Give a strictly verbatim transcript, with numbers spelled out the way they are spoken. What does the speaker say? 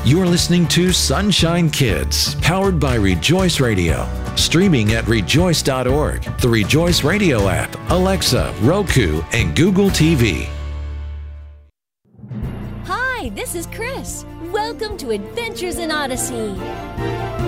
You're listening to Sunshine Kids, powered by Rejoice Radio. Streaming at rejoice dot org, the Rejoice Radio app, Alexa, Roku, and Google T V. Hi, this is Chris. Welcome to Adventures in Odyssey.